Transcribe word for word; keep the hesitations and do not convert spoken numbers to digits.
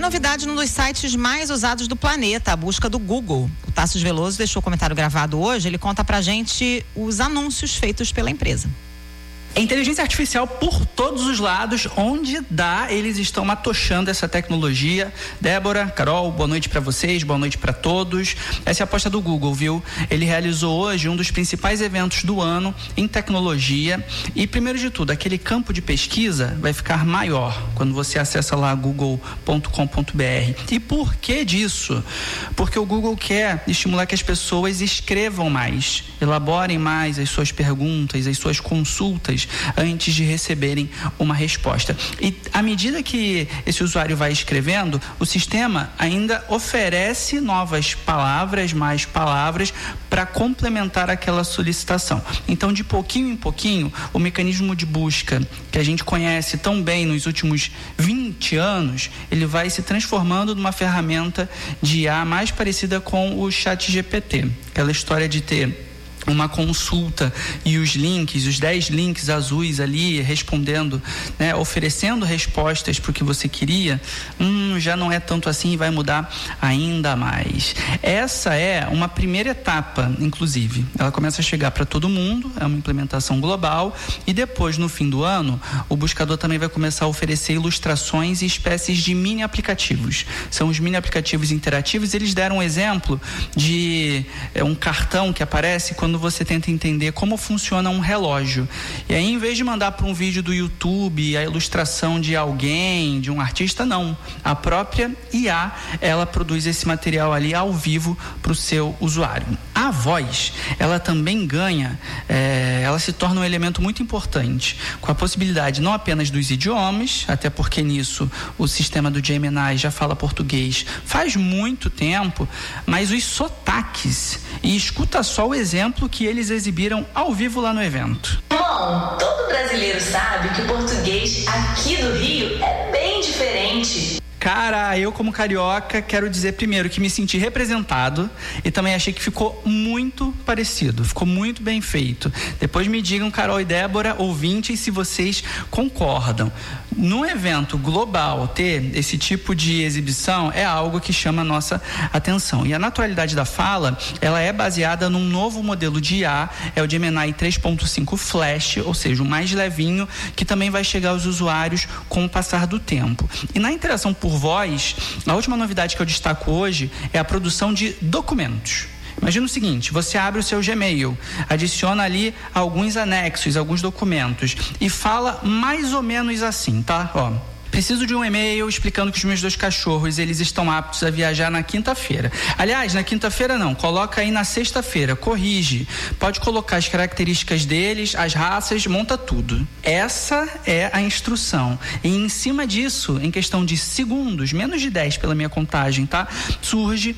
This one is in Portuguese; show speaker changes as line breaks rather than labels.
novidade num dos sites mais usados do planeta, a busca do Google. O Tasso Veloso deixou o comentário gravado hoje, ele conta pra gente os anúncios feitos pela empresa.
É inteligência artificial por todos os lados, onde dá, eles estão atochando essa tecnologia. Débora, Carol, boa noite para vocês, boa noite para todos. Essa é a aposta do Google, viu? Ele realizou hoje um dos principais eventos do ano em tecnologia e, primeiro de tudo, aquele campo de pesquisa vai ficar maior quando você acessa lá google ponto com ponto b r. E por que disso? Porque o Google quer estimular que as pessoas escrevam mais, elaborem mais as suas perguntas, as suas consultas antes de receberem uma resposta. E à medida que esse usuário vai escrevendo, o sistema ainda oferece novas palavras, mais palavras, para complementar aquela solicitação. Então, de pouquinho em pouquinho, o mecanismo de busca que a gente conhece tão bem nos últimos vinte anos, ele vai se transformando numa ferramenta de I A mais parecida com o Chat G P T. Aquela história de ter uma consulta e os links, os dez links azuis ali respondendo, né, oferecendo respostas para o que você queria, hum, já não é tanto assim e vai mudar ainda mais. Essa é uma primeira etapa, inclusive. Ela começa a chegar para todo mundo, é uma implementação global e depois, no fim do ano, o buscador também vai começar a oferecer ilustrações e espécies de mini aplicativos. São os mini aplicativos interativos. Eles deram um exemplo de é, um cartão que aparece quando você tenta entender como funciona um relógio. E aí, em vez de mandar para um vídeo do YouTube a ilustração de alguém, de um artista, não. A própria I A, ela produz esse material ali ao vivo para o seu usuário. A voz, ela também ganha, é, ela se torna um elemento muito importante, com a possibilidade não apenas dos idiomas, até porque nisso o sistema do Gemini já fala português faz muito tempo, mas os sotaques. E escuta só o exemplo que eles exibiram ao vivo lá no evento.
Bom, todo brasileiro sabe que o português aqui do Rio é bem diferente.
Cara, eu como carioca quero dizer primeiro que me senti representado e também achei que ficou muito parecido, ficou muito bem feito. Depois me digam, Carol e Débora, ouvintes, se vocês concordam. Num evento global, ter esse tipo de exibição é algo que chama a nossa atenção. E a naturalidade da fala, ela é baseada num novo modelo de I A, é o Gemini três ponto cinco Flash, ou seja, o mais levinho, que também vai chegar aos usuários com o passar do tempo. E na interação por voz, a última novidade que eu destaco hoje é a produção de documentos. Imagina o seguinte, você abre o seu Gmail, adiciona ali alguns anexos, alguns documentos e fala mais ou menos assim, tá? Ó, preciso de um e-mail explicando que os meus dois cachorros, eles estão aptos a viajar na quinta-feira. Aliás, na quinta-feira não, coloca aí na sexta-feira, corrige. Pode colocar as características deles, as raças, monta tudo. Essa é a instrução. E em cima disso, em questão de segundos, menos de dez pela minha contagem, tá? Surge